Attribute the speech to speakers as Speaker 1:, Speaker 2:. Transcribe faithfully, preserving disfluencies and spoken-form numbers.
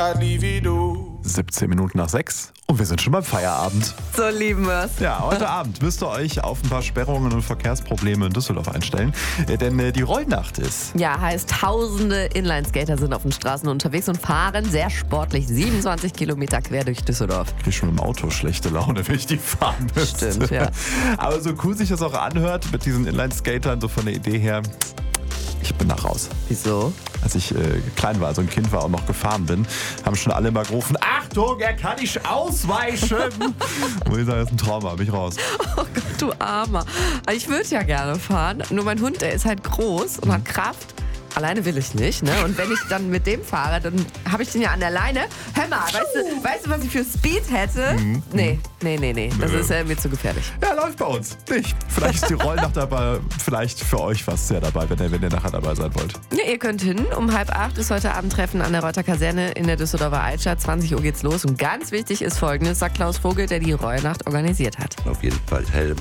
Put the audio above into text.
Speaker 1: siebzehn Minuten nach sechs und wir sind schon beim Feierabend.
Speaker 2: So lieben wir's.
Speaker 1: Ja, heute Abend müsst ihr euch auf ein paar Sperrungen und Verkehrsprobleme in Düsseldorf einstellen, äh, denn äh, die Rollnacht ist.
Speaker 2: Ja, heißt, tausende Inlineskater sind auf den Straßen unterwegs und fahren sehr sportlich siebenundzwanzig Kilometer quer durch Düsseldorf.
Speaker 1: Ich krieg schon mit dem Auto schlechte Laune, wenn ich die fahren müsste.
Speaker 2: Stimmt, ja.
Speaker 1: Aber so cool sich das auch anhört mit diesen Inlineskatern, so von der Idee her, ich bin da raus.
Speaker 2: Wieso?
Speaker 1: Als ich äh, klein war, also ein Kind war und noch gefahren bin, haben schon alle mal gerufen, Achtung, er kann nicht ausweichen. Muss ich sagen, das ist ein Trauma, bin ich raus.
Speaker 2: Oh Gott, du Armer. Ich würde ja gerne fahren, nur mein Hund, der ist halt groß und hat Kraft. Alleine will ich nicht, ne? Und wenn ich dann mit dem fahre, dann habe ich den ja an der Leine. Hör mal, weißt du, weißt du, was ich für Speed hätte? Mhm. Nee, nee, nee, nee. Das
Speaker 1: Nö.
Speaker 2: ist äh, mir zu gefährlich.
Speaker 1: Ja, läuft bei uns. Nicht. Vielleicht ist die Rollnacht dabei, vielleicht für euch was sehr dabei, wenn ihr, wenn ihr nachher dabei sein wollt.
Speaker 2: Ja, ihr könnt hin. Um halb acht ist heute Abend Treffen an der Reuter Kaserne in der Düsseldorfer Altstadt. zwanzig Uhr geht's los. Und ganz wichtig ist Folgendes, sagt Klaus Vogel, der die Rollnacht organisiert hat.
Speaker 3: Auf jeden Fall Helm